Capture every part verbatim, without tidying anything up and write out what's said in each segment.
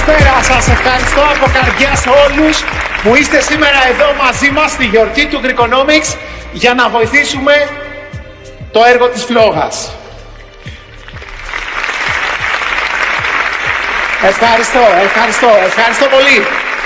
Καλησπέρα σας, ευχαριστώ από καρδιά σε όλους που είστε σήμερα εδώ μαζί μας στη γιορτή του Greekonomics για να βοηθήσουμε το έργο της φλόγας. Ευχαριστώ, ευχαριστώ, ευχαριστώ πολύ.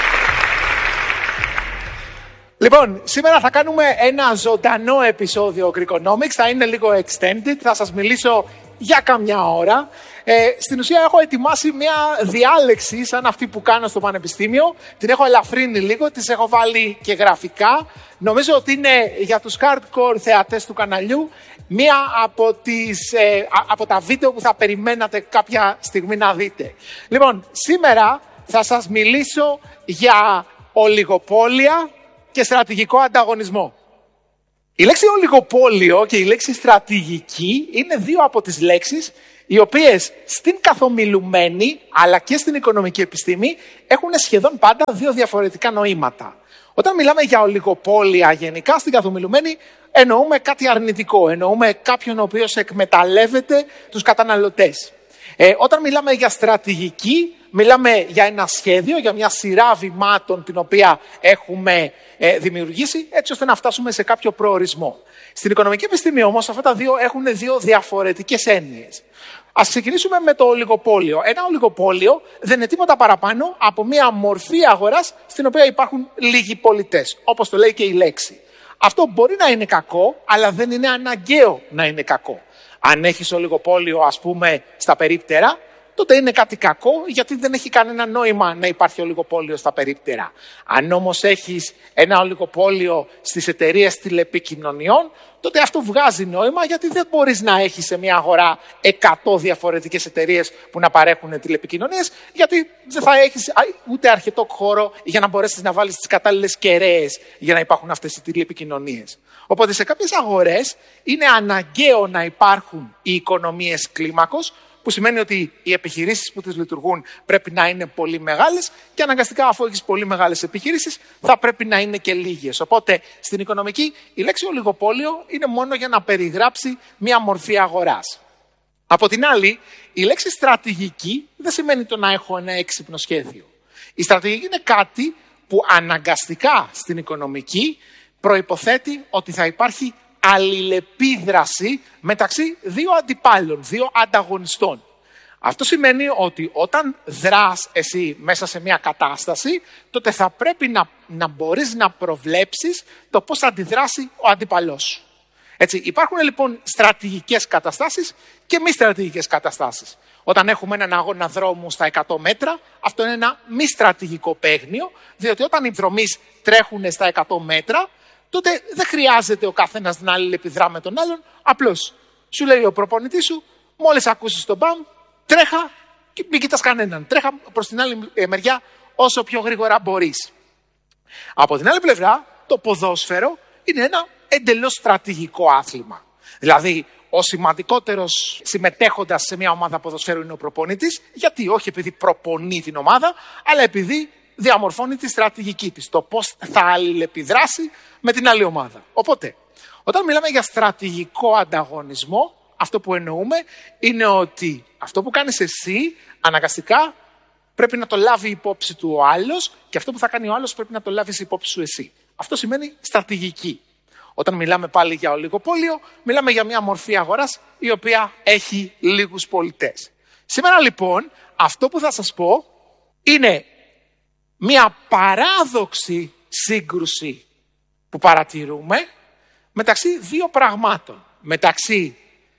Λοιπόν, σήμερα θα κάνουμε ένα ζωντανό επεισόδιο Greekonomics, θα είναι λίγο extended, θα σας μιλήσω για καμιά ώρα. Ε, στην ουσία έχω ετοιμάσει μια διάλεξη σαν αυτή που κάνω στο πανεπιστήμιο. Την έχω ελαφρύνει λίγο, τις έχω βάλει και γραφικά. Νομίζω ότι είναι για τους hardcore θεατές του καναλιού μία από, τις, ε, από τα βίντεο που θα περιμένατε κάποια στιγμή να δείτε. Λοιπόν, σήμερα θα σας μιλήσω για ολιγοπόλια και στρατηγικό ανταγωνισμό. Η λέξη ολιγοπόλιο και η λέξη στρατηγική είναι δύο από τις λέξεις οι οποίες στην καθομιλουμένη αλλά και στην οικονομική επιστήμη έχουν σχεδόν πάντα δύο διαφορετικά νοήματα. Όταν μιλάμε για ολιγοπόλια γενικά στην καθομιλουμένη εννοούμε κάτι αρνητικό, εννοούμε κάποιον ο οποίος εκμεταλλεύεται τους καταναλωτές. Ε, όταν μιλάμε για στρατηγική, μιλάμε για ένα σχέδιο, για μια σειρά βημάτων την οποία έχουμε ε, δημιουργήσει έτσι ώστε να φτάσουμε σε κάποιο προορισμό. Στην οικονομική επιστήμη όμως αυτά τα δύο έχουν δύο διαφορετικές έννοιες. Ας ξεκινήσουμε με το ολιγοπόλιο. Ένα ολιγοπόλιο δεν είναι τίποτα παραπάνω από μια μορφή αγοράς στην οποία υπάρχουν λίγοι πολιτές, όπως το λέει και η λέξη. Αυτό μπορεί να είναι κακό, αλλά δεν είναι αναγκαίο να είναι κακό. Αν έχεις ολιγοπόλιο, ας πούμε, στα περίπτερα, τότε είναι κάτι κακό, γιατί δεν έχει κανένα νόημα να υπάρχει ολιγοπόλιο στα περίπτερα. Αν όμως έχεις ένα ολιγοπόλιο στις εταιρείες τηλεπικοινωνιών, τότε αυτό βγάζει νόημα, γιατί δεν μπορείς να έχεις σε μια αγορά εκατό διαφορετικές εταιρείες που να παρέχουν τηλεπικοινωνίες, γιατί δεν θα έχεις ούτε αρκετό χώρο για να μπορέσεις να βάλεις τις κατάλληλες κεραίες για να υπάρχουν αυτές οι τηλεπικοινωνίες. Οπότε σε κάποιες αγορές είναι αναγκαίο να υπάρχουν οι οικονομίες κλίμακος, που σημαίνει ότι οι επιχειρήσεις που τις λειτουργούν πρέπει να είναι πολύ μεγάλες και αναγκαστικά αφού έχεις πολύ μεγάλες επιχειρήσεις θα πρέπει να είναι και λίγες. Οπότε στην οικονομική η λέξη ολιγοπόλιο είναι μόνο για να περιγράψει μια μορφή αγοράς. Από την άλλη, η λέξη στρατηγική δεν σημαίνει το να έχω ένα έξυπνο σχέδιο. Η στρατηγική είναι κάτι που αναγκαστικά στην οικονομική προϋποθέτει ότι θα υπάρχει αλληλεπίδραση μεταξύ δύο αντιπάλων, δύο ανταγωνιστών. Αυτό σημαίνει ότι όταν δράς εσύ μέσα σε μια κατάσταση, τότε θα πρέπει να, να μπορείς να προβλέψεις το πώς θα αντιδράσει ο αντίπαλός σου. Έτσι, υπάρχουν λοιπόν στρατηγικές καταστάσεις και μη στρατηγικές καταστάσεις. Όταν έχουμε έναν αγώνα δρόμου στα εκατό μέτρα, αυτό είναι ένα μη στρατηγικό παίγνιο, διότι όταν οι δρομείς τρέχουν στα εκατό μέτρα, τότε δεν χρειάζεται ο καθένας να αλληλεπιδρά με τον άλλον. Απλώς σου λέει ο προπονητής σου, μόλις ακούσεις τον μπαμ, τρέχα και μην κοιτάς κανέναν. Τρέχα προς την άλλη μεριά όσο πιο γρήγορα μπορείς. Από την άλλη πλευρά, το ποδόσφαιρο είναι ένα εντελώς στρατηγικό άθλημα. Δηλαδή, ο σημαντικότερος συμμετέχοντας σε μια ομάδα ποδοσφαίρου είναι ο προπονητής. Γιατί? Όχι επειδή προπονεί την ομάδα, αλλά επειδή διαμορφώνει τη στρατηγική της, το πώς θα αλληλεπιδράσει με την άλλη ομάδα. Οπότε, όταν μιλάμε για στρατηγικό ανταγωνισμό, αυτό που εννοούμε είναι ότι αυτό που κάνεις εσύ αναγκαστικά πρέπει να το λάβει υπόψη του ο άλλος και αυτό που θα κάνει ο άλλος πρέπει να το λάβεις υπόψη σου εσύ. Αυτό σημαίνει στρατηγική. Όταν μιλάμε πάλι για ολιγοπόλιο, μιλάμε για μια μορφή αγοράς η οποία έχει λίγους πολιτές. Σήμερα λοιπόν, αυτό που θα σας πω είναι μια παράδοξη σύγκρουση που παρατηρούμε μεταξύ δύο πραγμάτων. Μεταξύ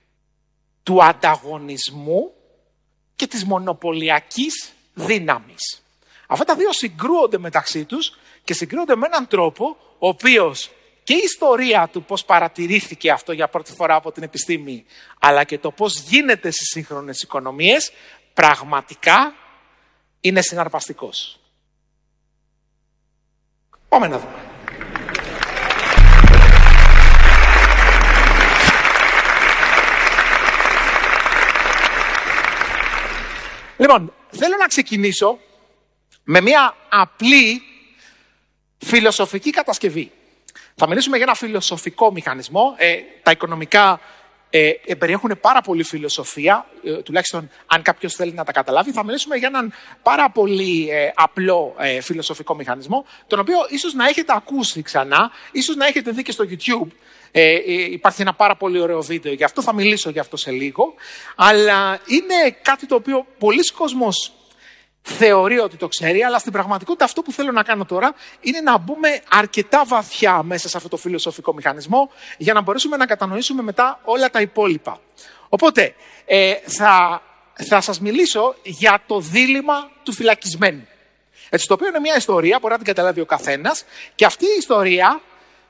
του ανταγωνισμού και της μονοπωλιακής δύναμης. Αυτά τα δύο συγκρούονται μεταξύ τους και συγκρούονται με έναν τρόπο ο οποίος και η ιστορία του πώς παρατηρήθηκε αυτό για πρώτη φορά από την επιστήμη, αλλά και το πώς γίνεται στις σύγχρονες οικονομίες, πραγματικά είναι συναρπαστικός. Πάμε να δούμε. Λοιπόν, θέλω να ξεκινήσω με μια απλή φιλοσοφική κατασκευή. Θα μιλήσουμε για ένα φιλοσοφικό μηχανισμό. Ε, τα οικονομικά ε, ε, περιέχουν πάρα πολύ φιλοσοφία, ε, τουλάχιστον αν κάποιος θέλει να τα καταλάβει. Θα μιλήσουμε για έναν πάρα πολύ ε, απλό ε, φιλοσοφικό μηχανισμό, τον οποίο ίσως να έχετε ακούσει ξανά, ίσως να έχετε δει και στο YouTube. Ε, ε, υπάρχει ένα πάρα πολύ ωραίο βίντεο, γι' αυτό θα μιλήσω γι' αυτό σε λίγο. Αλλά είναι κάτι το οποίο πολλοί κόσμος θεωρεί ότι το ξέρει, αλλά στην πραγματικότητα αυτό που θέλω να κάνω τώρα είναι να μπούμε αρκετά βαθιά μέσα σε αυτό το φιλοσοφικό μηχανισμό για να μπορέσουμε να κατανοήσουμε μετά όλα τα υπόλοιπα. Οπότε, ε, θα, θα σας μιλήσω για το δίλημμα του φυλακισμένου. Έτσι, το οποίο είναι μια ιστορία, μπορεί να την καταλάβει ο καθένας, και αυτή η ιστορία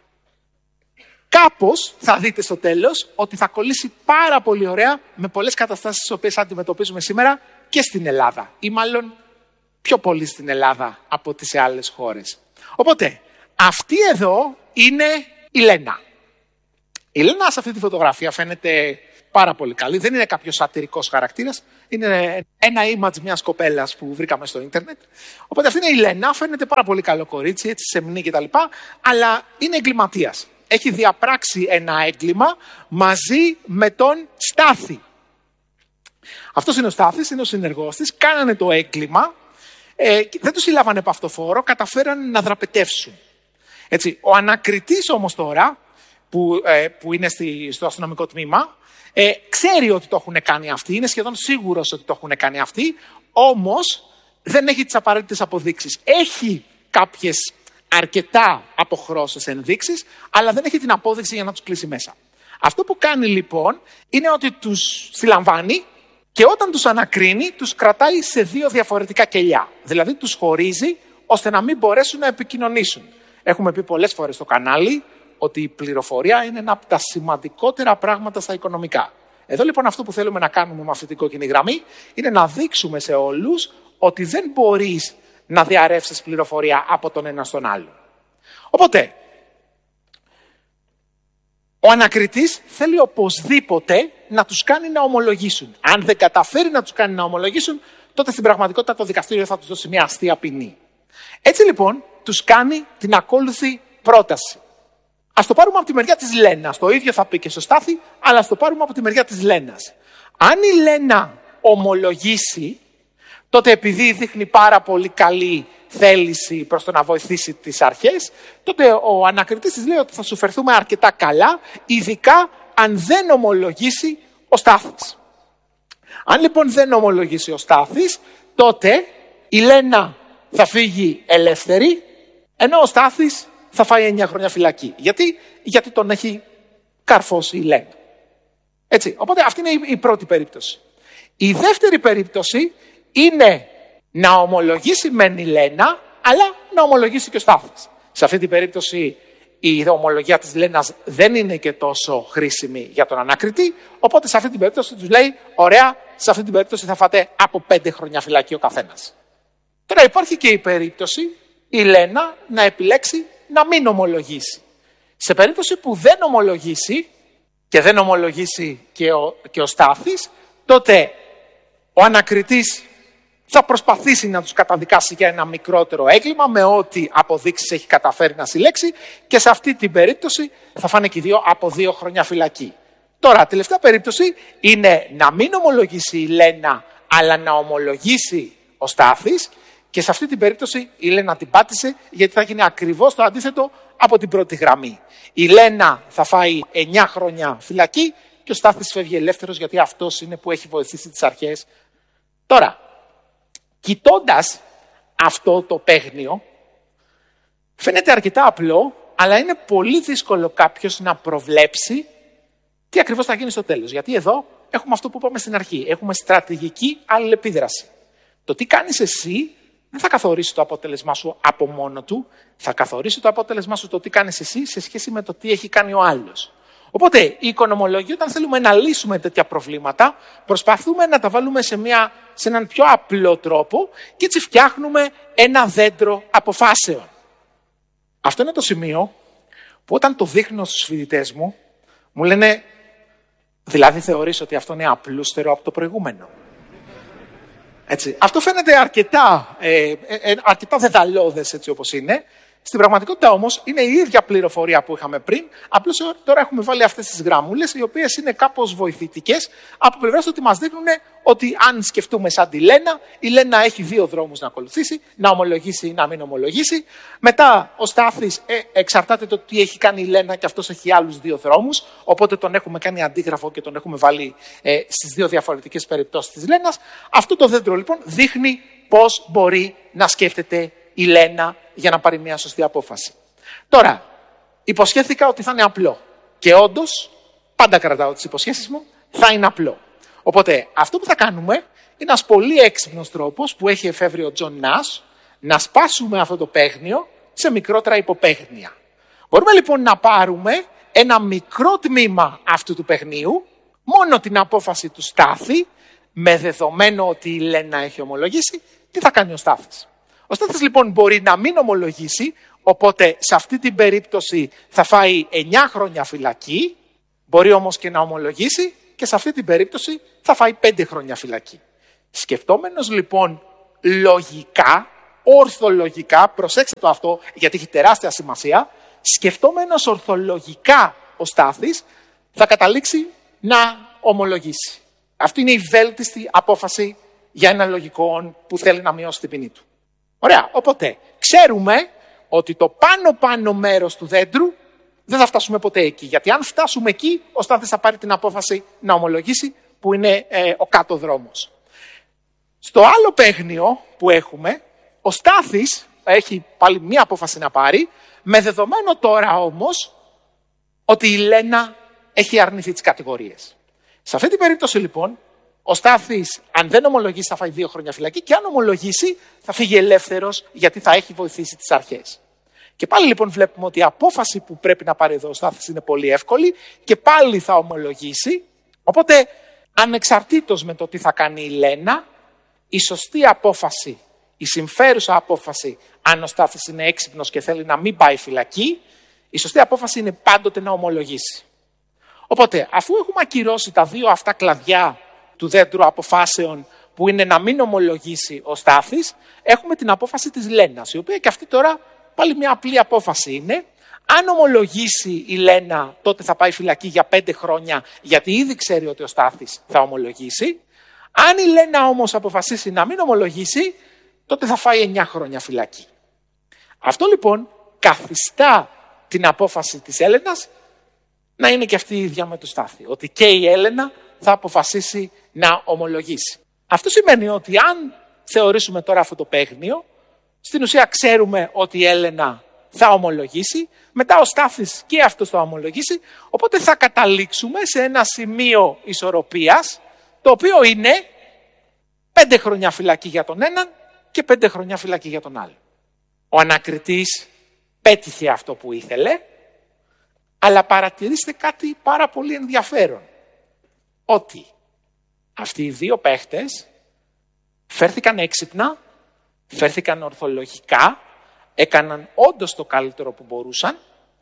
κάπως θα δείτε στο τέλος ότι θα κολλήσει πάρα πολύ ωραία με πολλές καταστάσεις τις οποίες αντιμετωπίζουμε σήμερα και στην Ελλάδα, ή μάλλον πιο πολύ στην Ελλάδα από τις σε άλλες χώρες. Οπότε, αυτή εδώ είναι η Λένα. Η Λένα σε αυτή τη φωτογραφία φαίνεται πάρα πολύ καλή. Δεν είναι κάποιος σατυρικός χαρακτήρας. Είναι ένα image μιας κοπέλας που βρήκαμε στο ίντερνετ. Οπότε αυτή είναι η Λένα. Φαίνεται πάρα πολύ καλό κορίτσι, έτσι σεμνή κτλ. Αλλά είναι εγκληματίας. Έχει διαπράξει ένα έγκλημα μαζί με τον Στάθη. Αυτός είναι ο Στάθης, είναι ο συνεργός της. Κάνανε το έγκλημα. Ε, δεν τους συλλάβανε από αυτοφόρο, καταφέραν να δραπετεύσουν. Έτσι, ο ανακριτής όμως τώρα, που, ε, που είναι στη, στο αστυνομικό τμήμα, ε, ξέρει ότι το έχουν κάνει αυτοί, είναι σχεδόν σίγουρος ότι το έχουν κάνει αυτοί, όμως δεν έχει τις απαραίτητες αποδείξεις. Έχει κάποιες αρκετά αποχρώσεις ενδείξεις, αλλά δεν έχει την απόδειξη για να τους κλείσει μέσα. Αυτό που κάνει λοιπόν είναι ότι τους συλλαμβάνει, και όταν τους ανακρίνει, τους κρατάει σε δύο διαφορετικά κελιά. Δηλαδή τους χωρίζει ώστε να μην μπορέσουν να επικοινωνήσουν. Έχουμε πει πολλές φορές στο κανάλι ότι η πληροφορία είναι ένα από τα σημαντικότερα πράγματα στα οικονομικά. Εδώ λοιπόν αυτό που θέλουμε να κάνουμε με αυτή την κόκκινη γραμμή είναι να δείξουμε σε όλους ότι δεν μπορείς να διαρρεύσεις πληροφορία από τον ένα στον άλλο. Οπότε, ο ανακριτής θέλει οπωσδήποτε να τους κάνει να ομολογήσουν. Αν δεν καταφέρει να τους κάνει να ομολογήσουν, τότε στην πραγματικότητα το δικαστήριο θα τους δώσει μια αστεία ποινή. Έτσι λοιπόν, τους κάνει την ακόλουθη πρόταση. Ας το πάρουμε από τη μεριά της Λένας. Το ίδιο θα πει και στο Στάθη, αλλά ας το πάρουμε από τη μεριά της Λένας. Αν η Λένα ομολογήσει, τότε επειδή δείχνει πάρα πολύ καλή θέληση προς το να βοηθήσει τις αρχές, τότε ο ανακριτής της λέει ότι θα σου φερθούμε αρκετά καλά, ειδικά αν δεν ομολογήσει ο Στάθης. Αν λοιπόν δεν ομολογήσει ο Στάθης, τότε η Λένα θα φύγει ελεύθερη, ενώ ο Στάθης θα φάει εννιά χρόνια φυλακή. Γιατί, Γιατί τον έχει καρφώσει η Λένα. Έτσι, οπότε αυτή είναι η πρώτη περίπτωση. Η δεύτερη περίπτωση είναι να ομολογήσει μεν η Λένα, αλλά να ομολογήσει και ο Στάθης. Σε αυτή την περίπτωση η ομολογία της Λένας δεν είναι και τόσο χρήσιμη για τον ανακριτή, οπότε σε αυτή την περίπτωση τους λέει, ωραία, σε αυτή την περίπτωση θα φάτε από πέντε χρόνια φυλακή ο καθένας. Τώρα υπάρχει και η περίπτωση η Λένα να επιλέξει να μην ομολογήσει. Σε περίπτωση που δεν ομολογήσει και δεν ομολογήσει και ο, και ο Στάθης, τότε ο ανακριτής θα προσπαθήσει να τους καταδικάσει για ένα μικρότερο έγκλημα με ό,τι αποδείξεις έχει καταφέρει να συλλέξει, και σε αυτή την περίπτωση θα φάνε και οι δύο από δύο χρόνια φυλακή. Τώρα, τελευταία περίπτωση είναι να μην ομολογήσει η Λένα, αλλά να ομολογήσει ο Στάθης, και σε αυτή την περίπτωση η Λένα την πάτησε, γιατί θα γίνει ακριβώς το αντίθετο από την πρώτη γραμμή. Η Λένα θα φάει εννιά χρόνια φυλακή και ο Στάθης φεύγει ελεύθερος, γιατί αυτός είναι που έχει βοηθήσει τις αρχές. Τώρα, κοιτώντας αυτό το παίγνιο, φαίνεται αρκετά απλό, αλλά είναι πολύ δύσκολο κάποιος να προβλέψει τι ακριβώς θα γίνει στο τέλος. Γιατί εδώ έχουμε αυτό που είπαμε στην αρχή. Έχουμε στρατηγική αλληλεπίδραση. Το τι κάνεις εσύ δεν θα καθορίσει το αποτέλεσμά σου από μόνο του, θα καθορίσει το αποτέλεσμά σου το τι κάνεις εσύ σε σχέση με το τι έχει κάνει ο άλλος. Οπότε, η οικονομολογία, όταν θέλουμε να λύσουμε τέτοια προβλήματα, προσπαθούμε να τα βάλουμε σε, μια, σε έναν πιο απλό τρόπο και έτσι φτιάχνουμε ένα δέντρο αποφάσεων. Αυτό είναι το σημείο που όταν το δείχνω στους φοιτητές μου, μου λένε, δηλαδή θεωρείς ότι αυτό είναι απλούστερο από το προηγούμενο. Έτσι. Αυτό φαίνεται αρκετά, ε, ε, αρκετά δεδαλώδες έτσι όπως είναι, Στην πραγματικότητα όμως είναι η ίδια πληροφορία που είχαμε πριν, απλώς τώρα έχουμε βάλει αυτές τις γράμμουλες, οι οποίες είναι κάπως βοηθητικές, από πλευράς ότι μας δείχνουν ότι αν σκεφτούμε σαν τη Λένα, η Λένα έχει δύο δρόμους να ακολουθήσει, να ομολογήσει ή να μην ομολογήσει. Μετά ο Στάθης ε, εξαρτάται το τι έχει κάνει η Λένα και αυτός έχει άλλους δύο δρόμους, οπότε τον έχουμε κάνει αντίγραφο και τον έχουμε βάλει ε, στις δύο διαφορετικές περιπτώσεις της Λένας. Αυτό το δέντρο λοιπόν δείχνει πώς μπορεί να σκέφτεται η Λένα για να πάρει μια σωστή απόφαση. Τώρα, υποσχέθηκα ότι θα είναι απλό. Και όντως, πάντα κρατάω τις υποσχέσεις μου, θα είναι απλό. Οπότε, αυτό που θα κάνουμε είναι ένας πολύ έξυπνος τρόπος που έχει εφεύρει ο Τζον Νας, να σπάσουμε αυτό το παίγνιο σε μικρότερα υποπαίγνια. Μπορούμε λοιπόν να πάρουμε ένα μικρό τμήμα αυτού του παιχνίου, μόνο την απόφαση του Στάθη, με δεδομένο ότι η Λένα έχει ομολογήσει, τι θα κάνει ο Στάθης. Ο Στάθης λοιπόν μπορεί να μην ομολογήσει, οπότε σε αυτή την περίπτωση θα φάει εννιά χρόνια φυλακή, μπορεί όμως και να ομολογήσει και σε αυτή την περίπτωση θα φάει πέντε χρόνια φυλακή. Σκεφτόμενος λοιπόν λογικά, ορθολογικά, προσέξτε το αυτό γιατί έχει τεράστια σημασία, σκεφτόμενος ορθολογικά ο Στάθης θα καταλήξει να ομολογήσει. Αυτή είναι η βέλτιστη απόφαση για ένα λογικό που θέλει να μειώσει την ποινή του. Ωραία, οπότε ξέρουμε ότι το πάνω-πάνω μέρος του δέντρου δεν θα φτάσουμε ποτέ εκεί. Γιατί αν φτάσουμε εκεί, ο Στάθης θα πάρει την απόφαση να ομολογήσει, που είναι ε, ο κάτω δρόμος. Στο άλλο παίγνιο που έχουμε, ο Στάθης έχει πάλι μία απόφαση να πάρει, με δεδομένο τώρα όμως ότι η Λένα έχει αρνηθεί τις κατηγορίες. Σε αυτή την περίπτωση λοιπόν, ο Στάθης, αν δεν ομολογήσει, θα φάει δύο χρόνια φυλακή και αν ομολογήσει, θα φύγει ελεύθερος γιατί θα έχει βοηθήσει τις αρχές. Και πάλι λοιπόν βλέπουμε ότι η απόφαση που πρέπει να πάρει εδώ ο Στάθης είναι πολύ εύκολη και πάλι θα ομολογήσει. Οπότε, ανεξαρτήτως με το τι θα κάνει η Λένα, η σωστή απόφαση, η συμφέρουσα απόφαση, αν ο Στάθης είναι έξυπνος και θέλει να μην πάει φυλακή, η σωστή απόφαση είναι πάντοτε να ομολογήσει. Οπότε, αφού έχουμε ακυρώσει τα δύο αυτά κλαδιά του δέντρου αποφάσεων που είναι να μην ομολογήσει ο Στάθης, έχουμε την απόφαση της Λένας, η οποία και αυτή τώρα πάλι μια απλή απόφαση είναι. Αν ομολογήσει η Λένα, τότε θα πάει φυλακή για πέντε χρόνια, γιατί ήδη ξέρει ότι ο Στάθης θα ομολογήσει. Αν η Λένα όμως αποφασίσει να μην ομολογήσει, τότε θα φάει εννιά χρόνια φυλακή. Αυτό λοιπόν καθιστά την απόφαση της Έλενας να είναι και αυτή η ίδια με το Στάθη. Ότι και η Έλενα θα αποφασίσει να ομολογήσει. Αυτό σημαίνει ότι αν θεωρήσουμε τώρα αυτό το παίγνιο, στην ουσία ξέρουμε ότι η Έλενα θα ομολογήσει, μετά ο Στάθης και αυτός θα ομολογήσει, οπότε θα καταλήξουμε σε ένα σημείο ισορροπίας, το οποίο είναι πέντε χρόνια φυλακή για τον έναν και πέντε χρόνια φυλακή για τον άλλο. Ο ανακριτής πέτυχε αυτό που ήθελε, αλλά παρατηρήστε κάτι πάρα πολύ ενδιαφέρον. Ότι αυτοί οι δύο παίχτες φέρθηκαν έξυπνα, φέρθηκαν ορθολογικά, έκαναν όντως το καλύτερο που μπορούσαν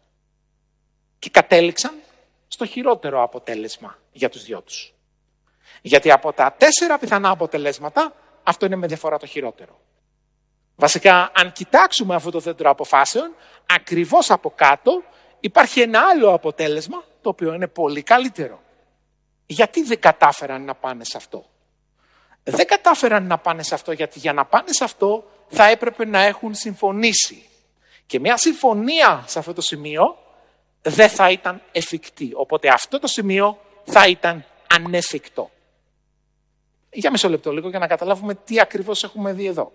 και κατέληξαν στο χειρότερο αποτέλεσμα για τους δυο τους. Γιατί από τα τέσσερα πιθανά αποτελέσματα, αυτό είναι με διαφορά το χειρότερο. Βασικά, αν κοιτάξουμε αυτό το δέντρο αποφάσεων, ακριβώς από κάτω υπάρχει ένα άλλο αποτέλεσμα, το οποίο είναι πολύ καλύτερο. Γιατί δεν κατάφεραν να πάνε σε αυτό? Δεν κατάφεραν να πάνε σε αυτό γιατί για να πάνε σε αυτό θα έπρεπε να έχουν συμφωνήσει. Και μια συμφωνία σε αυτό το σημείο δεν θα ήταν εφικτή. Οπότε αυτό το σημείο θα ήταν ανέφικτο. Για μισό λεπτό λίγο για να καταλάβουμε τι ακριβώς έχουμε δει εδώ.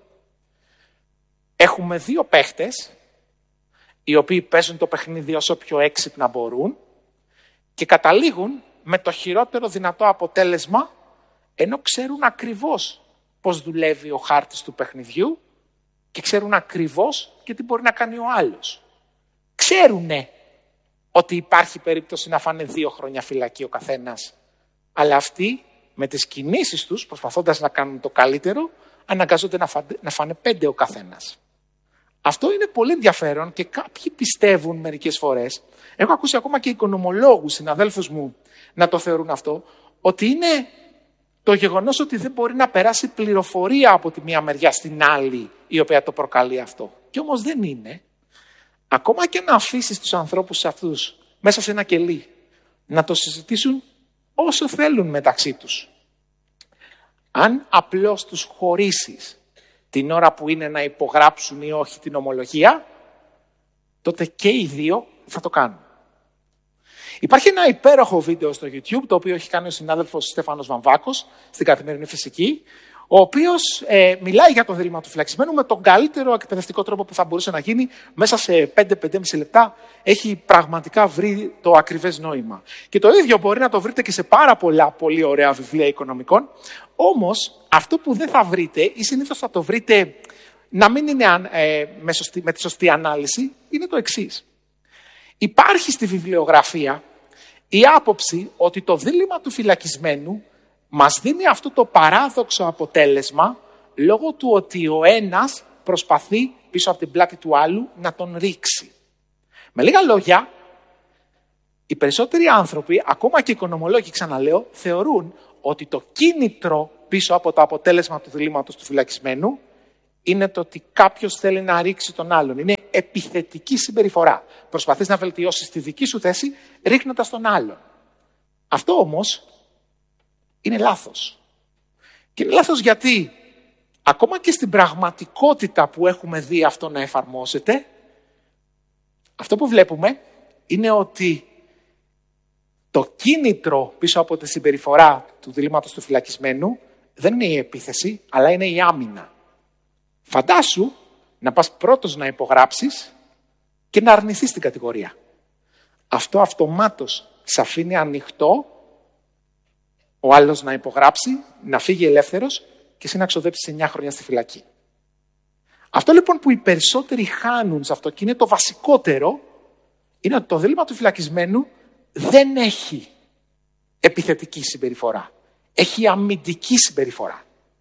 Έχουμε δύο παίχτες, οι οποίοι παίζουν το παιχνίδι όσο πιο έξυπνα μπορούν και καταλήγουν με το χειρότερο δυνατό αποτέλεσμα, ενώ ξέρουν ακριβώς πώς δουλεύει ο χάρτης του παιχνιδιού και ξέρουν ακριβώς και τι μπορεί να κάνει ο άλλος. Ξέρουνε ότι υπάρχει περίπτωση να φάνε δύο χρόνια φυλακή ο καθένας, αλλά αυτοί με τις κινήσεις τους, προσπαθώντας να κάνουν το καλύτερο, αναγκάζονται να φάνε, να φάνε πέντε ο καθένας. Αυτό είναι πολύ ενδιαφέρον και κάποιοι πιστεύουν μερικές φορές, έχω ακούσει ακόμα και οικονομολόγους, συναδέλφους μου, να το θεωρούν αυτό, ότι είναι το γεγονός ότι δεν μπορεί να περάσει πληροφορία από τη μία μεριά στην άλλη η οποία το προκαλεί αυτό. Και όμως δεν είναι. ακόμα και να αφήσεις τους ανθρώπους αυτούς μέσα σε ένα κελί, να το συζητήσουν όσο θέλουν μεταξύ τους. Αν απλώς τους χωρίσεις την ώρα που είναι να υπογράψουν ή όχι την ομολογία, τότε και οι δύο θα το κάνουν. Υπάρχει ένα υπέροχο βίντεο στο YouTube, το οποίο έχει κάνει ο συνάδελφος Στέφανος Βαμβάκος στην Καθημερινή Φυσική, ο οποίος ε, μιλάει για το δίλημμα του φυλακισμένου με τον καλύτερο εκπαιδευτικό τρόπο που θα μπορούσε να γίνει. Μέσα σε πέντε με πέντε και μισό λεπτά έχει πραγματικά βρει το ακριβές νόημα. Και το ίδιο μπορεί να το βρείτε και σε πάρα πολλά πολύ ωραία βιβλία οικονομικών. Όμως αυτό που δεν θα βρείτε, ή συνήθως θα το βρείτε να μην είναι ε, με, σωστή, με τη σωστή ανάλυση, είναι το εξής. Υπάρχει στη βιβλιογραφία η άποψη ότι το δίλημμα του φυλακισμένου μας δίνει αυτό το παράδοξο αποτέλεσμα λόγω του ότι ο ένας προσπαθεί πίσω από την πλάτη του άλλου να τον ρίξει. Με λίγα λόγια, οι περισσότεροι άνθρωποι, ακόμα και οι οικονομολόγοι ξαναλέω, θεωρούν ότι το κίνητρο πίσω από το αποτέλεσμα του διλήμματος του φυλακισμένου είναι το ότι κάποιος θέλει να ρίξει τον άλλον. Είναι επιθετική συμπεριφορά. Προσπαθείς να βελτιώσεις τη δική σου θέση ρίχνοντας τον άλλον. Αυτό όμως είναι λάθος. Και είναι λάθος γιατί ακόμα και στην πραγματικότητα που έχουμε δει αυτό να εφαρμόζεται, αυτό που βλέπουμε είναι ότι το κίνητρο πίσω από τη συμπεριφορά του διλήμματος του φυλακισμένου δεν είναι η επίθεση, αλλά είναι η άμυνα. Φαντάσου να πας πρώτος να υπογράψεις και να αρνηθείς την κατηγορία. Αυτό αυτομάτως σε αφήνει ανοιχτό ο άλλος να υπογράψει, να φύγει ελεύθερος και εσύ να ξοδέψεις εννιά χρόνια στη φυλακή. Αυτό λοιπόν που οι περισσότεροι χάνουν σε αυτό και είναι το βασικότερο, είναι ότι το δίλημμα του φυλακισμένου δεν έχει επιθετική συμπεριφορά. Έχει αμυντική συμπεριφορά.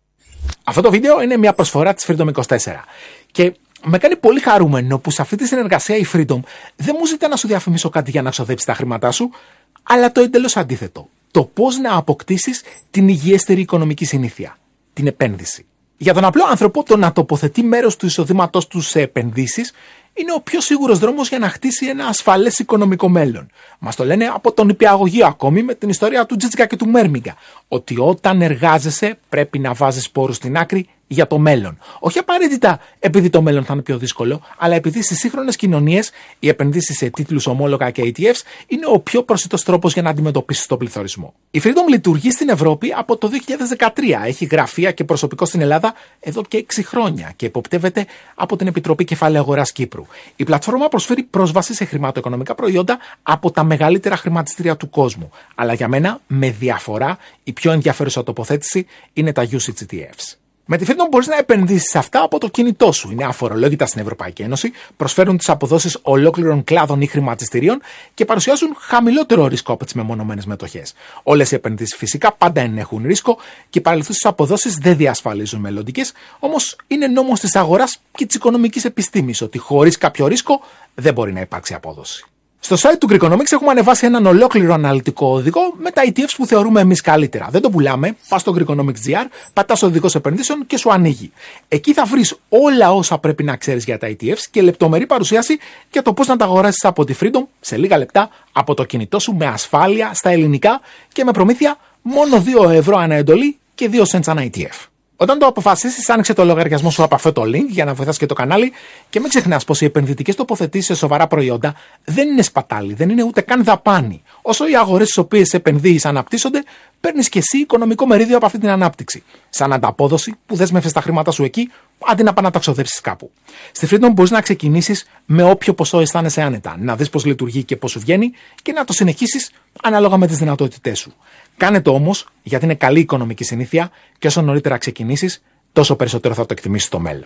Αυτό το βίντεο είναι μια προσφορά της Freedom είκοσι τέσσερα. Και με κάνει πολύ χαρούμενο που σε αυτή τη συνεργασία η Freedom δεν μου ζητά να σου διαφημίσω κάτι για να ξοδέψεις τα χρήματά σου, αλλά το εντελώς αντίθετο. Το πώς να αποκτήσεις την υγιέστερη οικονομική συνήθεια. Την επένδυση. Για τον απλό άνθρωπο, το να τοποθετεί μέρος του εισοδήματός του σε επενδύσεις είναι ο πιο σίγουρος δρόμος για να χτίσει ένα ασφαλές οικονομικό μέλλον. Μας το λένε από τον νηπιαγωγείο ακόμη με την ιστορία του Τζίτσικα και του Μέρμιγκα. Ότι όταν εργάζεσαι πρέπει να βάζεις πόρους στην άκρη για το μέλλον. Όχι απαραίτητα επειδή το μέλλον θα είναι πιο δύσκολο, αλλά επειδή στις σύγχρονες κοινωνίες οι επενδύσεις σε τίτλους, ομόλογα και ι τι εφς είναι ο πιο προσιτός τρόπος για να αντιμετωπίσεις τον πληθωρισμό. Η Freedom λειτουργεί στην Ευρώπη από το δύο χιλιάδες δεκατρία. Έχει γραφεία και προσωπικό στην Ελλάδα εδώ και έξι χρόνια και υποπτεύεται από την Επιτροπή Κεφαλαίου Αγοράς Κύπρου. Η πλατφόρμα προσφέρει πρόσβαση σε χρηματοοικονομικά προϊόντα από τα μεγαλύτερα χρηματιστήρια του κόσμου. Αλλά για μένα, με διαφορά, η πιο ενδιαφέρουσα τοποθέτηση είναι τα γιου σι τζι εφς. Με τη Freedom μπορείς να επενδύσεις σε αυτά από το κινητό σου. Είναι αφορολόγητα στην Ευρωπαϊκή Ένωση, προσφέρουν τις αποδόσεις ολόκληρων κλάδων ή χρηματιστηρίων και παρουσιάζουν χαμηλότερο ρίσκο από τις μεμονωμένες μετοχές. Όλες οι επενδύσεις φυσικά πάντα ενέχουν ρίσκο και οι παρελθούσες αποδόσεις δεν διασφαλίζουν μελλοντικές, όμως είναι νόμος της αγοράς και της οικονομικής επιστήμης ότι χωρίς κάποιο ρίσκο δεν μπορεί να υπάρξει απόδοση. Στο site του Greekonomics έχουμε ανεβάσει έναν ολόκληρο αναλυτικό οδηγό με τα ι τι εφς που θεωρούμε εμείς καλύτερα. Δεν το πουλάμε. Πας στο Greekonomics.gr, πατάς οδηγός επενδύσεων και σου ανοίγει. Εκεί θα βρεις όλα όσα πρέπει να ξέρεις για τα ι τι εφς και λεπτομερή παρουσίαση για το πώς να τα αγοράσεις από τη Freedom σε λίγα λεπτά από το κινητό σου με ασφάλεια στα ελληνικά και με προμήθεια μόνο δύο ευρώ ανά εντολή και δύο cents ανά ι τι εφ. Όταν το αποφασίσεις, άνοιξε το λογαριασμό σου από αυτό το link για να βοηθάς και το κανάλι και μην ξεχνάς πως οι επενδυτικές τοποθετήσεις σε σοβαρά προϊόντα δεν είναι σπατάλη, δεν είναι ούτε καν δαπάνη. Όσο οι αγορές στις οποίες επενδύεις αναπτύσσονται, παίρνεις και εσύ οικονομικό μερίδιο από αυτή την ανάπτυξη. Σαν ανταπόδοση που δέσμευσες τα χρήματα σου εκεί, αντί να πάνε να τα ξοδέψεις κάπου. Στη Freedom μπορείς να ξεκινήσεις με όποιο ποσό αισθάνεσαι άνετα, να δεις πώς λειτουργεί και πώς σου βγαίνει και να το συνεχίσεις ανάλογα με τις δυνατότητές σου. Κάνε το όμως, γιατί είναι καλή οικονομική συνήθεια και όσο νωρίτερα ξεκινήσεις, τόσο περισσότερο θα το εκτιμήσεις στο μέλλον.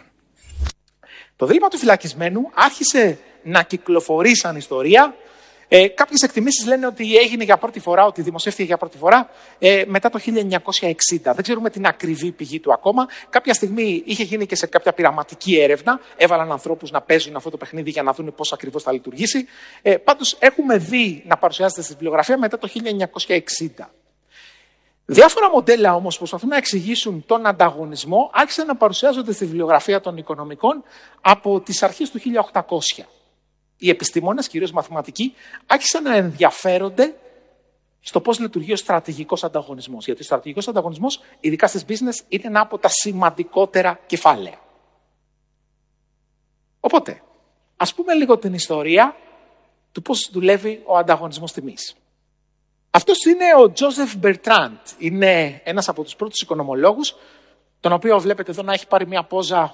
Το δίλημμα του φυλακισμένου άρχισε να κυκλοφορεί σαν ιστορία. Ε, κάποιες εκτιμήσεις λένε ότι έγινε για πρώτη φορά, ότι δημοσιεύτηκε για πρώτη φορά ε, μετά το χίλια εννιακόσια εξήντα. Δεν ξέρουμε την ακριβή πηγή του ακόμα. Κάποια στιγμή είχε γίνει και σε κάποια πειραματική έρευνα. Έβαλαν ανθρώπους να παίζουν αυτό το παιχνίδι για να δουν πώς ακριβώς θα λειτουργήσει. Ε, πάντως έχουμε δει να παρουσιάζεται στη βιβλιογραφία μετά το χίλια εννιακόσια εξήντα. Διάφορα μοντέλα όμως που προσπαθούν να εξηγήσουν τον ανταγωνισμό άρχισαν να παρουσιάζονται στη βιβλιογραφία των οικονομικών από τις αρχές του χίλια οκτακόσια. οι επιστήμονες, κυρίως μαθηματικοί, άρχισαν να ενδιαφέρονται στο πώς λειτουργεί ο στρατηγικός ανταγωνισμός. Γιατί ο στρατηγικός ανταγωνισμός, ειδικά στις business, είναι ένα από τα σημαντικότερα κεφάλαια. Οπότε, ας πούμε λίγο την ιστορία του πώς δουλεύει ο ανταγωνισμός τιμής. Αυτός είναι ο Τζόζεφ Μπερτράντ. Είναι ένας από τους πρώτους οικονομολόγους, τον οποίο βλέπετε εδώ να έχει πάρει μια πόζα.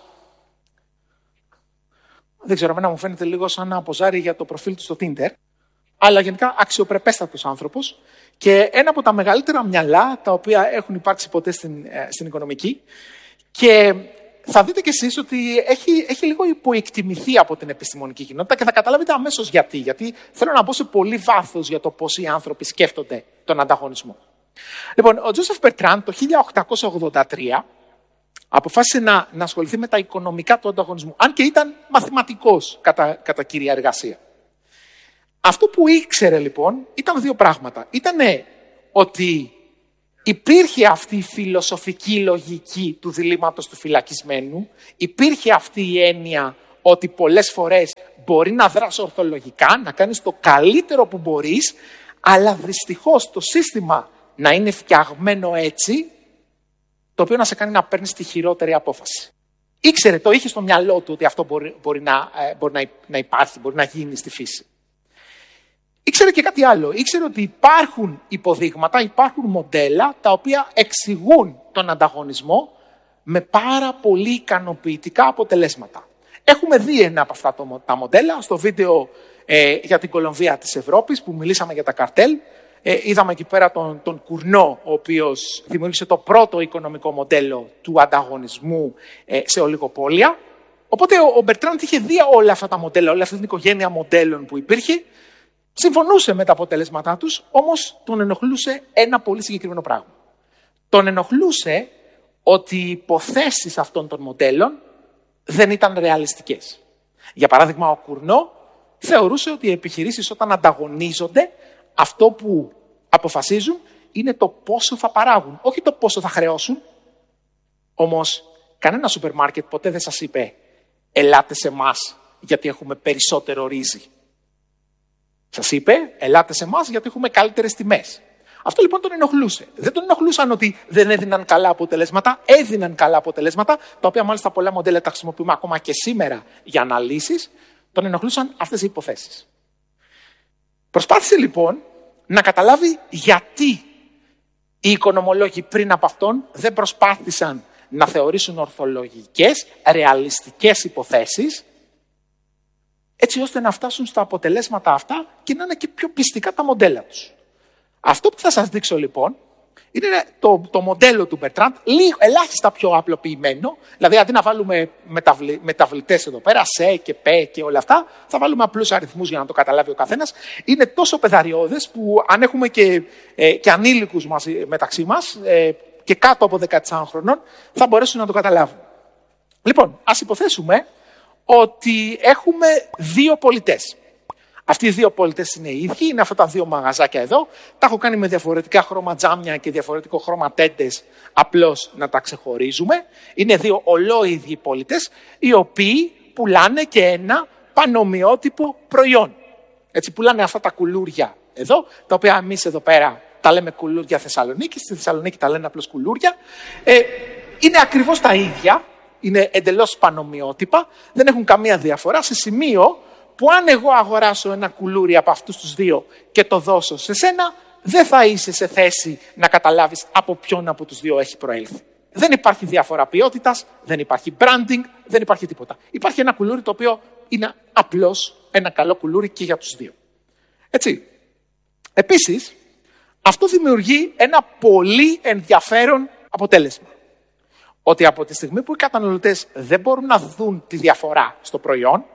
Δεν ξέρω, εμένα μου φαίνεται λίγο σαν να ποζάρει για το προφίλ του στο Tinder. Αλλά γενικά αξιοπρεπέστατος άνθρωπος και ένα από τα μεγαλύτερα μυαλά τα οποία έχουν υπάρξει ποτέ στην, στην οικονομική. Και θα δείτε κι εσείς ότι έχει, έχει λίγο υποεκτιμηθεί από την επιστημονική κοινότητα και θα καταλάβετε αμέσως γιατί. Γιατί θέλω να μπω σε πολύ βάθος για το πώς οι άνθρωποι σκέφτονται τον ανταγωνισμό. Λοιπόν, ο Τζόσεφ Μπερτράντ το χίλια οκτακόσια ογδόντα τρία αποφάσισε να, να ασχοληθεί με τα οικονομικά του ανταγωνισμού. Αν και ήταν μαθηματικός κατά, κατά κύρια εργασία. Αυτό που ήξερε λοιπόν ήταν δύο πράγματα. Ήτανε ότι υπήρχε αυτή η φιλοσοφική λογική του διλήμματος του φυλακισμένου, υπήρχε αυτή η έννοια ότι πολλές φορές μπορεί να δράς ορθολογικά, να κάνεις το καλύτερο που μπορείς, αλλά δυστυχώς το σύστημα να είναι φτιαγμένο έτσι, το οποίο να σε κάνει να παίρνεις τη χειρότερη απόφαση. Ήξερε, το είχε στο μυαλό του ότι αυτό μπορεί, μπορεί, να, μπορεί να, να υπάρχει, μπορεί να γίνει στη φύση. Ήξερε και κάτι άλλο. Ήξερε ότι υπάρχουν υποδείγματα, υπάρχουν μοντέλα τα οποία εξηγούν τον ανταγωνισμό με πάρα πολύ ικανοποιητικά αποτελέσματα. Έχουμε δει ένα από αυτά τα μοντέλα στο βίντεο ε, για την Κολομβία της Ευρώπης που μιλήσαμε για τα καρτέλ. Ε, είδαμε εκεί πέρα τον, τον Κουρνό, ο οποίος δημιούργησε το πρώτο οικονομικό μοντέλο του ανταγωνισμού ε, σε ολιγοπόλια. Οπότε ο, ο Μπερτράντ είχε δει όλα αυτά τα μοντέλα, όλη αυτή την οικογένεια μοντέλων που υπήρχε. Συμφωνούσε με τα αποτελέσματά τους, όμως τον ενοχλούσε ένα πολύ συγκεκριμένο πράγμα. Τον ενοχλούσε ότι οι υποθέσεις αυτών των μοντέλων δεν ήταν ρεαλιστικές. Για παράδειγμα, ο Κουρνό θεωρούσε ότι οι επιχειρήσεις όταν ανταγωνίζονται, αυτό που αποφασίζουν είναι το πόσο θα παράγουν, όχι το πόσο θα χρεώσουν. Όμως, κανένα σούπερ μάρκετ ποτέ δεν σας είπε «Ελάτε σε εμάς γιατί έχουμε περισσότερο ρύζι». Σας είπε, ελάτε σε εμάς γιατί έχουμε καλύτερες τιμές. Αυτό λοιπόν τον ενοχλούσε. Δεν τον ενοχλούσαν ότι δεν έδιναν καλά αποτελέσματα, έδιναν καλά αποτελέσματα, τα οποία μάλιστα πολλά μοντέλα τα χρησιμοποιούμε ακόμα και σήμερα για αναλύσεις. Τον ενοχλούσαν αυτές οι υποθέσεις. Προσπάθησε λοιπόν να καταλάβει γιατί οι οικονομολόγοι πριν από αυτόν δεν προσπάθησαν να θεωρήσουν ορθολογικές, ρεαλιστικές υποθέσεις, έτσι ώστε να φτάσουν στα αποτελέσματα αυτά και να είναι και πιο πιστικά τα μοντέλα τους. Αυτό που θα σας δείξω λοιπόν είναι το, το μοντέλο του Μπερτράντ, ελάχιστα πιο απλοποιημένο, δηλαδή αντί να βάλουμε μεταβλη, μεταβλητές εδώ πέρα, σε και πε και όλα αυτά, θα βάλουμε απλούς αριθμούς για να το καταλάβει ο καθένας. Είναι τόσο πεδαριώδες που αν έχουμε και, ε, και ανήλικους μαζί, μεταξύ μας ε, και κάτω από δεκατέσσερα χρονών θα μπορέσουν να το καταλάβουν. Λοιπόν, ας υποθέσουμε ότι έχουμε δύο πολιτές. Αυτοί οι δύο πολιτές είναι οι ίδιοι, είναι αυτά τα δύο μαγαζάκια εδώ. Τα έχω κάνει με διαφορετικά χρώμα τζάμια και διαφορετικό χρώμα τέντες, απλώς να τα ξεχωρίζουμε. Είναι δύο ολόιδιοι πολιτές, οι οποίοι πουλάνε και ένα πανομοιότυπο προϊόν. Έτσι, πουλάνε αυτά τα κουλούρια εδώ, τα οποία εμείς εδώ πέρα τα λέμε κουλούρια Θεσσαλονίκη, στη Θεσσαλονίκη τα λένε απλώς κουλούρια. Ε, είναι ακριβώς τα ίδια, είναι εντελώς πανομοιότυπα, δεν έχουν καμία διαφορά σε σημείο που αν εγώ αγοράσω ένα κουλούρι από αυτούς τους δύο και το δώσω σε σένα, δεν θα είσαι σε θέση να καταλάβεις από ποιον από τους δύο έχει προέλθει. Δεν υπάρχει διαφορά ποιότητας, δεν υπάρχει branding, δεν υπάρχει τίποτα. Υπάρχει ένα κουλούρι το οποίο είναι απλώς ένα καλό κουλούρι και για τους δύο. Έτσι. Επίσης, αυτό δημιουργεί ένα πολύ ενδιαφέρον αποτέλεσμα. Ότι από τη στιγμή που οι καταναλωτές δεν μπορούν να δουν τη διαφορά στο προϊόν,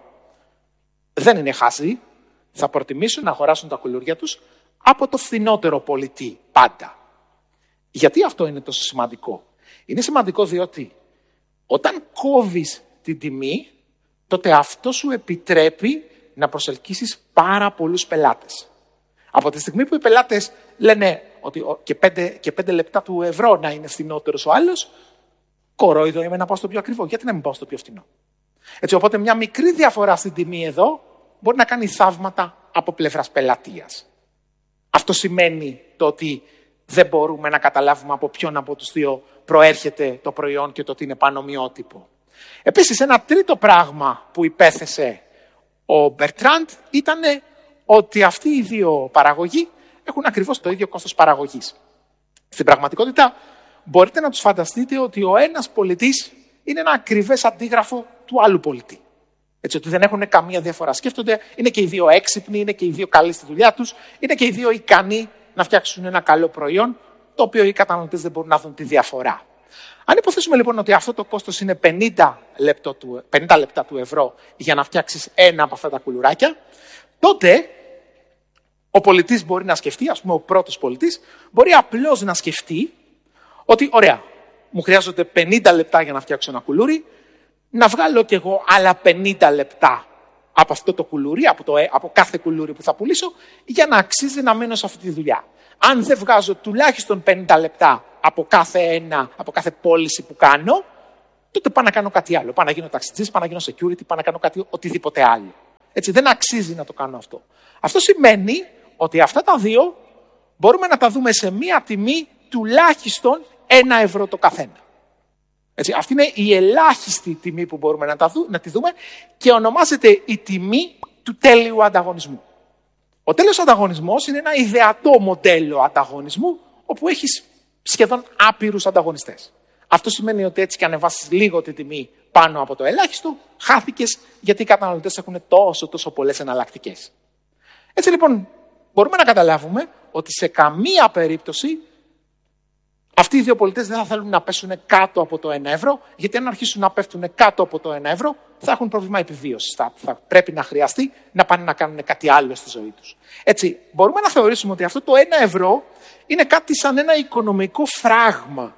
δεν είναι χάσοι, θα προτιμήσουν να αγοράσουν τα κουλούρια τους από το φθηνότερο πολιτή πάντα. Γιατί αυτό είναι τόσο σημαντικό? Είναι σημαντικό διότι όταν κόβεις την τιμή, τότε αυτό σου επιτρέπει να προσελκύσεις πάρα πολλούς πελάτες. Από τη στιγμή που οι πελάτες λένε ότι και πέντε, και πέντε λεπτά του ευρώ να είναι φθηνότερος ο άλλος, κορόιδο είμαι να πάω στο πιο ακριβό. Γιατί να μην πάω στο πιο φθηνό? Έτσι, οπότε μια μικρή διαφορά στην τιμή εδώ μπορεί να κάνει θαύματα από πλευράς πελατείας. Αυτό σημαίνει το ότι δεν μπορούμε να καταλάβουμε από ποιον από τους δύο προέρχεται το προϊόν και το ότι είναι πανομοιότυπο. Επίσης, ένα τρίτο πράγμα που υπέθεσε ο Μπερτράντ ήταν ότι αυτοί οι δύο παραγωγοί έχουν ακριβώς το ίδιο κόστος παραγωγής. Στην πραγματικότητα, μπορείτε να τους φανταστείτε ότι ο ένας πολιτής είναι ένα ακριβές αντίγραφο του άλλου πολιτή. Έτσι, ότι δεν έχουν καμία διαφορά. Σκέφτονται, είναι και οι δύο έξυπνοι, είναι και οι δύο καλοί στη δουλειά τους, είναι και οι δύο ικανοί να φτιάξουν ένα καλό προϊόν, το οποίο οι καταναλωτές δεν μπορούν να δουν τη διαφορά. Αν υποθέσουμε λοιπόν ότι αυτό το κόστος είναι πενήντα λεπτά του ευρώ για να φτιάξεις ένα από αυτά τα κουλουράκια, τότε ο πολιτής μπορεί να σκεφτεί, ας πούμε ο πρώτος πολιτής, μπορεί απλώς να σκεφτεί ότι ωραία, μου χρειάζονται πενήντα λεπτά για να φτιάξω ένα κουλούρι, να βγάλω κι εγώ άλλα πενήντα λεπτά από αυτό το κουλούρι, από, το, από κάθε κουλούρι που θα πουλήσω, για να αξίζει να μένω σε αυτή τη δουλειά. Αν δεν βγάζω τουλάχιστον πενήντα λεπτά από κάθε ένα, από κάθε πώληση που κάνω, τότε πάω να κάνω κάτι άλλο. Πάω να γίνω ταξιτζής, πάω να γίνω security, πάω να κάνω κάτι οτιδήποτε άλλο. Έτσι, δεν αξίζει να το κάνω αυτό. Αυτό σημαίνει ότι αυτά τα δύο μπορούμε να τα δούμε σε μία τιμή τουλάχιστον ένα ευρώ το καθένα. Έτσι, αυτή είναι η ελάχιστη τιμή που μπορούμε να, τα δου, να τη δούμε και ονομάζεται η τιμή του τέλειου ανταγωνισμού. Ο τέλειος ανταγωνισμός είναι ένα ιδεατό μοντέλο ανταγωνισμού όπου έχεις σχεδόν άπειρους ανταγωνιστές. Αυτό σημαίνει ότι έτσι και ανεβάσεις λίγο τη τιμή πάνω από το ελάχιστο, χάθηκες γιατί οι καταναλωτές έχουν τόσο τόσο πολλές εναλλακτικές. Έτσι λοιπόν μπορούμε να καταλάβουμε ότι σε καμία περίπτωση αυτοί οι δύο πολιτές δεν θα θέλουν να πέσουν κάτω από το ένα ευρώ, γιατί αν αρχίσουν να πέφτουν κάτω από το ένα ευρώ, θα έχουν πρόβλημα επιβίωσης. Θα, θα πρέπει να χρειαστεί να πάνε να κάνουν κάτι άλλο στη ζωή τους. Έτσι, μπορούμε να θεωρήσουμε ότι αυτό το ένα ευρώ είναι κάτι σαν ένα οικονομικό φράγμα,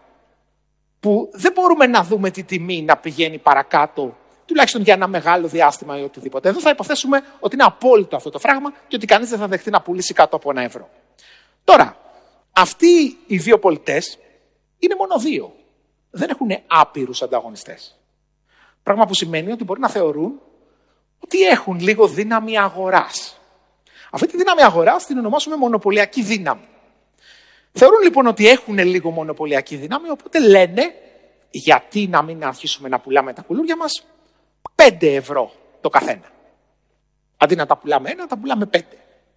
που δεν μπορούμε να δούμε τη τιμή να πηγαίνει παρακάτω, τουλάχιστον για ένα μεγάλο διάστημα ή οτιδήποτε. Εδώ θα υποθέσουμε ότι είναι απόλυτο αυτό το φράγμα και ότι κανείς δεν θα δεχτεί να πουλήσει κάτω από ένα ευρώ. Τώρα, αυτοί οι δύο πολιτές είναι μόνο δύο. Δεν έχουν άπειρους ανταγωνιστές. Πράγμα που σημαίνει ότι μπορεί να θεωρούν ότι έχουν λίγο δύναμη αγοράς. Αυτή τη δύναμη αγοράς την ονομάσουμε μονοπωλιακή δύναμη. Θεωρούν λοιπόν ότι έχουν λίγο μονοπωλιακή δύναμη, οπότε λένε γιατί να μην αρχίσουμε να πουλάμε τα κουλούρια μας πέντε ευρώ το καθένα. Αντί να τα πουλάμε ένα, τα πουλάμε πέντε.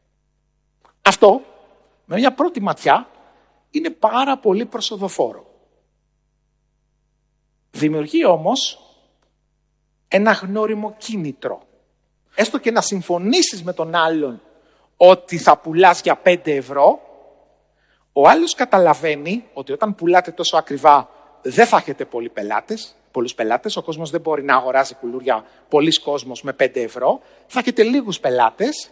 Αυτό, με μια πρώτη ματιά, είναι πάρα πολύ προσοδοφόρο. Δημιουργεί όμως ένα γνώριμο κίνητρο. Έστω και να συμφωνήσεις με τον άλλον ότι θα πουλάς για πέντε ευρώ, ο άλλος καταλαβαίνει ότι όταν πουλάτε τόσο ακριβά δεν θα έχετε πολλοί πελάτες, πολλούς πελάτες, ο κόσμος δεν μπορεί να αγοράζει κουλούρια πολλής κόσμος με πέντε ευρώ, θα έχετε λίγους πελάτες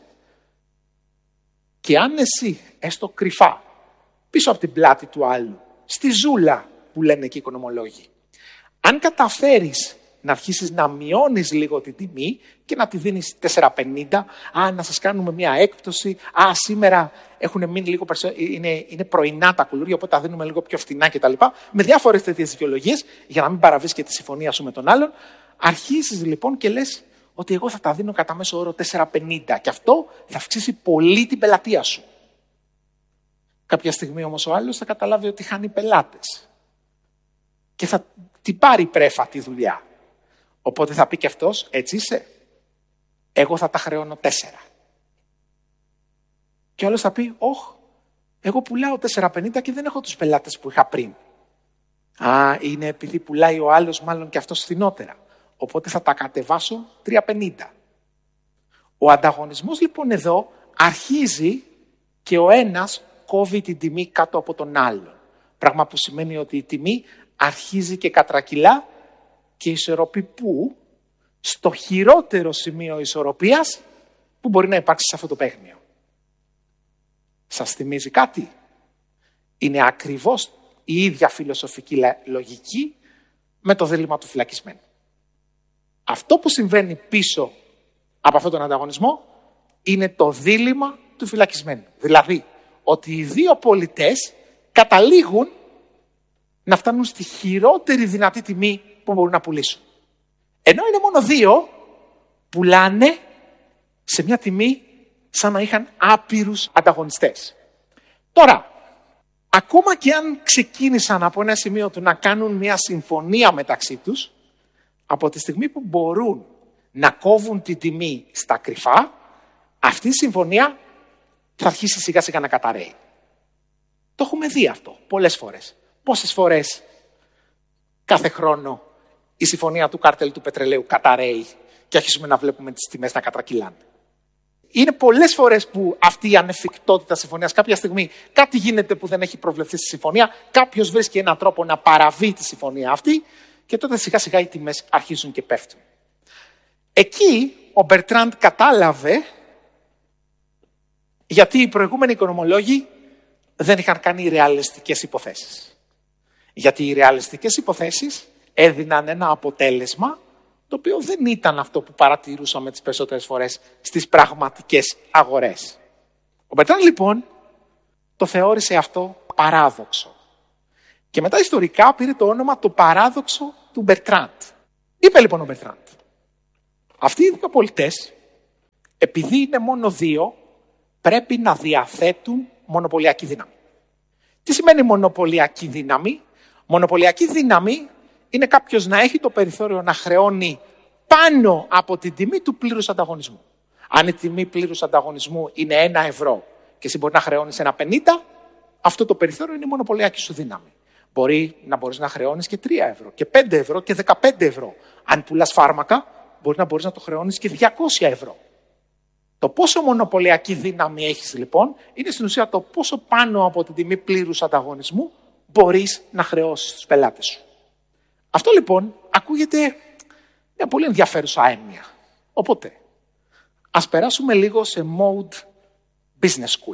και αν εσύ, έστω κρυφά, πίσω από την πλάτη του άλλου, στη ζούλα που λένε και οι οικονομολόγοι, αν καταφέρεις να αρχίσεις να μειώνεις λίγο την τιμή και να τη δίνεις τέσσερα πενήντα, α, να σας κάνουμε μια έκπτωση, α, σήμερα έχουν μείνει λίγο περισσότερο, είναι, είναι πρωινά τα κουλούρια, οπότε τα δίνουμε λίγο πιο φτηνά κτλ. Με διάφορες τέτοιες δικαιολογίες, για να μην παραβείς και τη συμφωνία σου με τον άλλον, αρχίζεις λοιπόν και λες ότι εγώ θα τα δίνω κατά μέσο όρο τέσσερα πενήντα και αυτό θα αυξήσει πολύ την πελατεία σου. Κάποια στιγμή όμως ο άλλος θα καταλάβει ότι χάνει πελάτες και θα την πάρει πρέφα τη δουλειά. Οπότε θα πει και αυτός, έτσι είσαι, εγώ θα τα χρεώνω τέσσερα. Και ο άλλος θα πει, όχ, εγώ πουλάω τέσσερα πενήντα και δεν έχω τους πελάτες που είχα πριν. Α, είναι επειδή πουλάει ο άλλος μάλλον και αυτός φθηνότερα. Οπότε θα τα κατεβάσω τρία πενήντα. Ο ανταγωνισμός λοιπόν εδώ αρχίζει και ο ένας κόβει την τιμή κάτω από τον άλλον. Πράγμα που σημαίνει ότι η τιμή αρχίζει και κατρακυλά και ισορροπεί πού? Στο χειρότερο σημείο ισορροπίας που μπορεί να υπάρξει σε αυτό το παίγνιο. Σας θυμίζει κάτι? Είναι ακριβώς η ίδια φιλοσοφική λογική με το δίλημμα του φυλακισμένου. Αυτό που συμβαίνει πίσω από αυτόν τον ανταγωνισμό είναι το δίλημμα του φυλακισμένου. Δηλαδή, ότι οι δύο πολιτές καταλήγουν να φτάνουν στη χειρότερη δυνατή τιμή που μπορούν να πουλήσουν. Ενώ είναι μόνο δύο, πουλάνε σε μια τιμή σαν να είχαν άπειρους ανταγωνιστές. Τώρα, ακόμα και αν ξεκίνησαν από ένα σημείο του να κάνουν μια συμφωνία μεταξύ τους, από τη στιγμή που μπορούν να κόβουν την τιμή στα κρυφά, αυτή η συμφωνία θα αρχίσει σιγά σιγά να καταραίει. Το έχουμε δει αυτό πολλές φορές. Πόσες φορές κάθε χρόνο η συμφωνία του κάρτελ του πετρελαίου καταραίει και αρχίσουμε να βλέπουμε τις τιμές να κατρακυλάνε. Είναι πολλές φορές που αυτή η ανεφικτότητα συμφωνίας, κάποια στιγμή κάτι γίνεται που δεν έχει προβλεφθεί στη συμφωνία, κάποιος βρίσκει έναν τρόπο να παραβεί τη συμφωνία αυτή και τότε σιγά σιγά οι τιμές αρχίζουν και πέφτουν. Εκεί ο Μπερτράντ κατάλαβε γιατί οι προηγούμενοι οικονομολόγοι δεν είχαν κάνει ρεαλιστικές υποθέσεις. Γιατί οι ρεαλιστικές υποθέσεις έδιναν ένα αποτέλεσμα το οποίο δεν ήταν αυτό που παρατηρούσαμε τις περισσότερες φορές στις πραγματικές αγορές. Ο Μπερτράντ λοιπόν το θεώρησε αυτό παράδοξο. Και μετά ιστορικά πήρε το όνομα το παράδοξο του Μπερτράντ. Είπε λοιπόν ο Μπερτράντ, αυτοί οι δύο πολιτές, επειδή είναι μόνο δύο, πρέπει να διαθέτουν μονοπωλιακή δύναμη. Τι σημαίνει μονοπωλιακή δύναμη? Μονοπωλιακή δύναμη είναι κάποιος να έχει το περιθώριο να χρεώνει πάνω από την τιμή του πλήρους ανταγωνισμού. Αν η τιμή πλήρους ανταγωνισμού είναι ένα ευρώ και εσύ μπορεί να χρεώνεις ένα πενήντα, αυτό το περιθώριο είναι η μονοπωλιακή σου δύναμη. Μπορεί να μπορείς να χρεώνεις και τρία ευρώ και πέντε ευρώ και δεκαπέντε ευρώ. Αν πουλάς φάρμακα, μπορεί να μπορείς να το χρεώνεις και διακόσια ευρώ. Το πόσο μονοπωλιακή δύναμη έχεις λοιπόν, είναι στην ουσία το πόσο πάνω από την τιμή πλήρους ανταγωνισμού μπορείς να χρεώσεις τους πελάτες σου. Αυτό λοιπόν ακούγεται μια πολύ ενδιαφέρουσα έννοια. Οπότε, ας περάσουμε λίγο σε mode business school.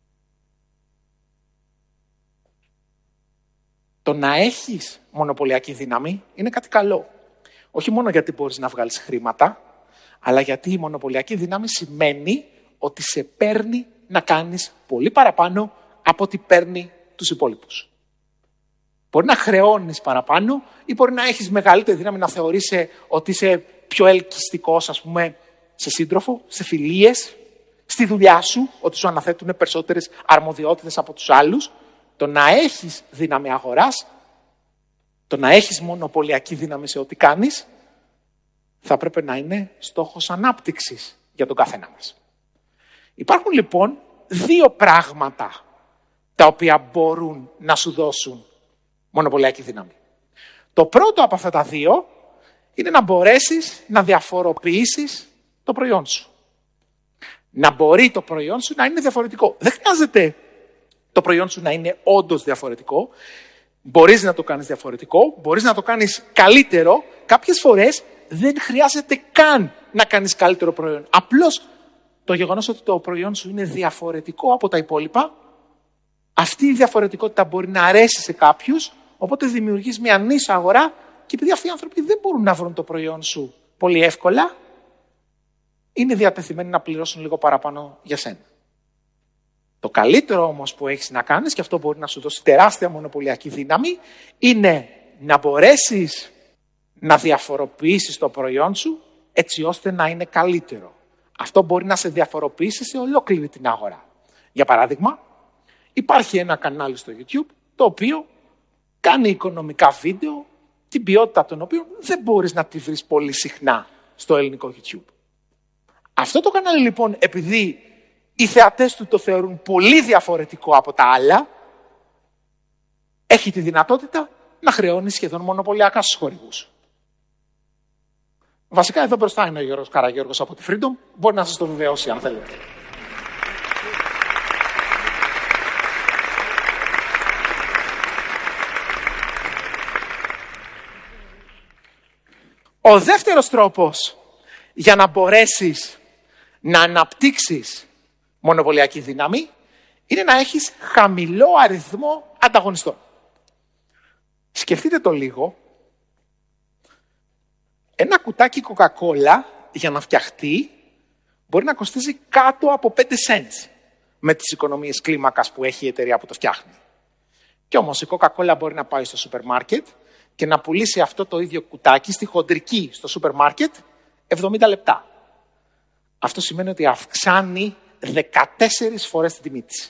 Το να έχεις μονοπωλιακή δύναμη είναι κάτι καλό. Όχι μόνο γιατί μπορείς να βγάλεις χρήματα, αλλά γιατί η μονοπωλιακή δύναμη σημαίνει ότι σε παίρνει να κάνεις πολύ παραπάνω από ό,τι παίρνει τους υπόλοιπους. Μπορεί να χρεώνεις παραπάνω ή μπορεί να έχεις μεγαλύτερη δύναμη να θεωρείσαι ότι είσαι πιο ελκυστικός, ας πούμε, σε σύντροφο, σε φιλίες, στη δουλειά σου, ότι σου αναθέτουν περισσότερες αρμοδιότητες από τους άλλους. Το να έχεις δύναμη αγοράς, το να έχεις μονοπωλιακή δύναμη σε ό,τι κάνεις, θα πρέπει να είναι στόχος ανάπτυξης για τον καθένα μας. Υπάρχουν λοιπόν δύο πράγματα τα οποία μπορούν να σου δώσουν μονοπωλιακή δύναμη. Το πρώτο από αυτά τα δύο είναι να μπορέσεις να διαφοροποιήσεις το προϊόν σου. Να μπορεί το προϊόν σου να είναι διαφορετικό. Δεν χρειάζεται το προϊόν σου να είναι όντως διαφορετικό. Μπορείς να το κάνεις διαφορετικό, μπορείς να το κάνεις καλύτερο. Κάποιες φορές δεν χρειάζεται καν να κάνεις καλύτερο προϊόν. Απλώς το γεγονός ότι το προϊόν σου είναι διαφορετικό από τα υπόλοιπα, αυτή η διαφορετικότητα μπορεί να αρέσει σε κάποιους, οπότε δημιουργείς μια νήσο αγορά και επειδή αυτοί οι άνθρωποι δεν μπορούν να βρουν το προϊόν σου πολύ εύκολα, είναι διατεθειμένοι να πληρώσουν λίγο παραπάνω για σένα. Το καλύτερο όμως που έχεις να κάνεις, και αυτό μπορεί να σου δώσει τεράστια μονοπωλιακή δύναμη, είναι να μπορέσεις να διαφοροποιήσεις το προϊόν σου έτσι ώστε να είναι καλύτερο. Αυτό μπορεί να σε διαφοροποιήσει σε ολόκληρη την αγορά. Για παράδειγμα, υπάρχει ένα κανάλι στο YouTube το οποίο κάνει οικονομικά βίντεο, την ποιότητα των οποίων δεν μπορείς να τη βρεις πολύ συχνά στο ελληνικό YouTube. Αυτό το κανάλι λοιπόν, επειδή οι θεατές του το θεωρούν πολύ διαφορετικό από τα άλλα, έχει τη δυνατότητα να χρεώνει σχεδόν μονοπωλιακά στους χορηγούς. Βασικά εδώ μπροστά είναι ο Γιώργος Καραγιώργος από τη Freedom, μπορεί να σας το βεβαιώσει αν θέλετε. Ο δεύτερος τρόπος για να μπορέσεις να αναπτύξεις μονοπωλιακή δύναμη είναι να έχεις χαμηλό αριθμό ανταγωνιστών. Σκεφτείτε το λίγο. Ένα κουτάκι Coca-Cola για να φτιαχτεί μπορεί να κοστίζει κάτω από πέντε cents με τις οικονομίες κλίμακας που έχει η εταιρεία που το φτιάχνει. Κι όμως η Coca-Cola μπορεί να πάει στο σούπερ μάρκετ και να πουλήσει αυτό το ίδιο κουτάκι στη χοντρική στο σούπερ μάρκετ εβδομήντα λεπτά. αυτό σημαίνει ότι αυξάνει δεκατέσσερις φορές την τιμή της.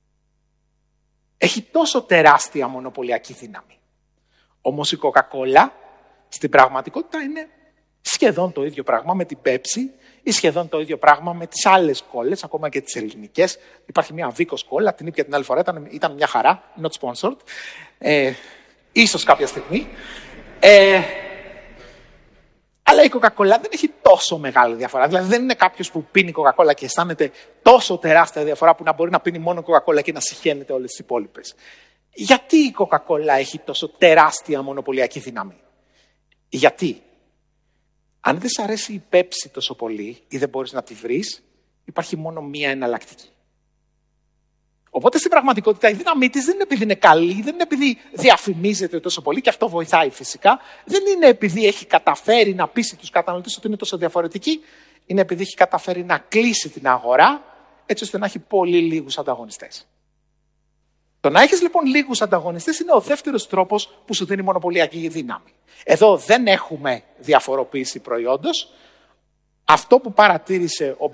Έχει τόσο τεράστια μονοπωλιακή δύναμη. Όμως η Coca-Cola στην πραγματικότητα είναι σχεδόν το ίδιο πράγμα με την Pepsi ή σχεδόν το ίδιο πράγμα με τις άλλες κόλλες, ακόμα και τις ελληνικές. Υπάρχει μια Βίκος κόλλα, την ήπια την άλλη φορά, ήταν, ήταν μια χαρά, not sponsored. Ε, ίσως κάποια στιγμή. Ε, αλλά η Coca-Cola δεν έχει τόσο μεγάλη διαφορά. Δηλαδή δεν είναι κάποιος που πίνει Coca-Cola και αισθάνεται τόσο τεράστια διαφορά που να μπορεί να πίνει μόνο Coca-Cola και να συχαίνεται όλες τις υπόλοιπες. Γιατί η Coca-Cola έχει τόσο τεράστια μονοπωλιακή δύναμη? Γιατί αν δεν σ' αρέσει η Pepsi τόσο πολύ ή δεν μπορείς να τη βρεις, υπάρχει μόνο μία εναλλακτική. Οπότε στην πραγματικότητα η δύναμή της δεν είναι επειδή είναι καλή, δεν είναι επειδή διαφημίζεται τόσο πολύ, και αυτό βοηθάει φυσικά. Δεν είναι επειδή έχει καταφέρει να πείσει τους καταναλωτές ότι είναι τόσο διαφορετική. Είναι επειδή έχει καταφέρει να κλείσει την αγορά έτσι ώστε να έχει πολύ λίγους ανταγωνιστές. Το να έχεις λοιπόν λίγους ανταγωνιστές είναι ο δεύτερος τρόπος που σου δίνει μονοπωλιακή δύναμη. Εδώ δεν έχουμε διαφοροποίηση προϊόντος. Αυτό που παρατήρησε ο